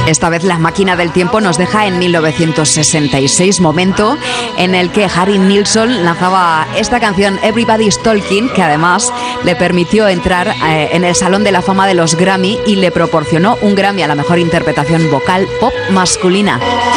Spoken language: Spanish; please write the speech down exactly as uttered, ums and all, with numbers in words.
Esta vez la máquina del tiempo nos deja en mil novecientos sesenta y seis, momento en el que Harry Nilsson lanzaba esta canción Everybody's Talking, que además le permitió entrar eh, en el Salón de la Fama de los Grammy y le proporcionó un Grammy a la mejor interpretación vocal pop masculina.